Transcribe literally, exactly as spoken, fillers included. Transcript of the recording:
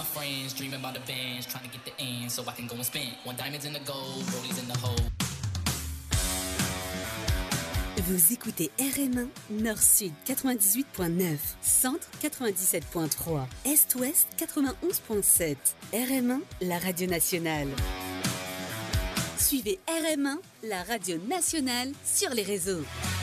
my friends, dreaming about the bands, trying to get the ends so I can go and spend. One diamonds in the gold, rollies in the hole. Vous écoutez R M un, Nord-Sud quatre-vingt-dix-huit point neuf, Centre quatre-vingt-dix-sept point trois, Est-Ouest quatre-vingt-onze point sept. R M un, la radio nationale. Suivez R M un, la radio nationale, sur les réseaux.